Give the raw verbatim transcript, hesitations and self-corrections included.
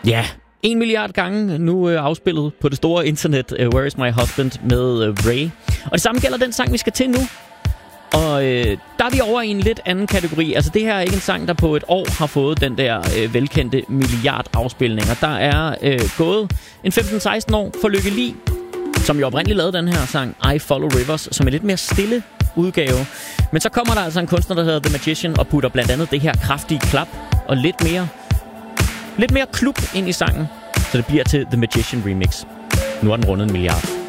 Ja, en milliard gange nu øh, afspillet på det store internet, uh, Where is my husband med uh, Ray. Og det samme gælder den sang, vi skal til nu. Og øh, der er vi over i en lidt anden kategori. Altså det her er ikke en sang, der på et år har fået den der øh, velkendte milliard afspilninger. Der er øh, gået en femten seksten år for Lykke Li, som jo oprindeligt lavede den her sang I Follow Rivers, som er lidt mere stille udgave. Men så kommer der altså en kunstner, der hedder The Magician, og putter blandt andet det her kraftige klap og lidt mere, lidt mere klub ind i sangen. Så det bliver til The Magician Remix. Nu er den rundet en milliard.